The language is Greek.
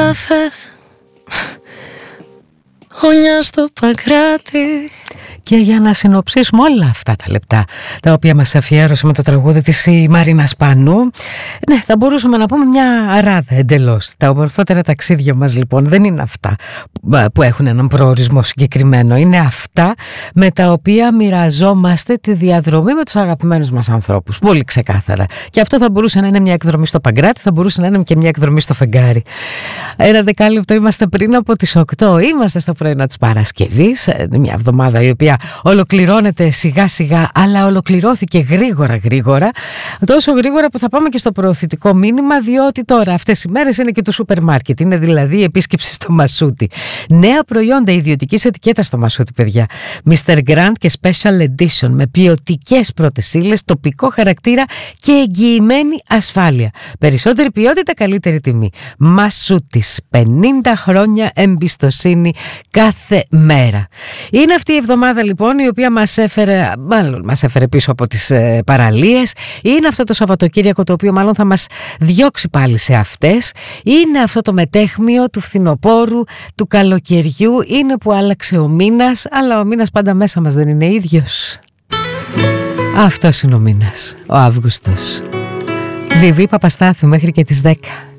καφέ, χωνιά στο Παγκράτη. Και για να συνοψίσουμε όλα αυτά τα λεπτά τα οποία μας αφιέρωσε με το τραγούδι της η Μαρίνα Σπανού, ναι, θα μπορούσαμε να πούμε μια αράδα εντελώς. Τα ομορφότερα ταξίδια μας λοιπόν δεν είναι αυτά που έχουν έναν προορισμό συγκεκριμένο. Είναι αυτά με τα οποία μοιραζόμαστε τη διαδρομή με τους αγαπημένους μας ανθρώπους. Πολύ ξεκάθαρα. Και αυτό θα μπορούσε να είναι μια εκδρομή στο Παγκράτη, θα μπορούσε να είναι και μια εκδρομή στο Φεγγάρι. Ένα δεκάλεπτο είμαστε πριν από τις 8. Είμαστε στο πρωινό της Παρασκευής. Μια εβδομάδα η οποία ολοκληρώνεται σιγά σιγά, αλλά ολοκληρώθηκε γρήγορα. Τόσο γρήγορα που θα πάμε και στο προωθητικό μήνυμα, διότι τώρα αυτές οι μέρες είναι και το σούπερ μάρκετ. Είναι δηλαδή η επίσκεψη στο Μασούτι. Νέα προϊόντα ιδιωτικής ετικέτας στο Μασούτι, παιδιά. Mr. Grand και Special Edition με ποιοτικές πρώτες ύλες, τοπικό χαρακτήρα και εγγυημένη ασφάλεια. Περισσότερη ποιότητα, καλύτερη τιμή. Μασούτης. 50 χρόνια εμπιστοσύνη κάθε μέρα. Είναι αυτή η εβδομάδα λοιπόν η οποία μας έφερε πίσω από τις παραλίες. Είναι αυτό το Σαββατοκύριακο το οποίο μάλλον θα μας διώξει πάλι σε αυτές. Είναι αυτό το μετέχμιο του φθινοπόρου, του καλοκαιριού. Είναι που άλλαξε ο μήνας, αλλά ο μήνας πάντα μέσα μας δεν είναι ίδιος. Αυτός είναι ο μήνας, ο Αύγουστος. Βιβί Παπαστάθου μέχρι και τις 10.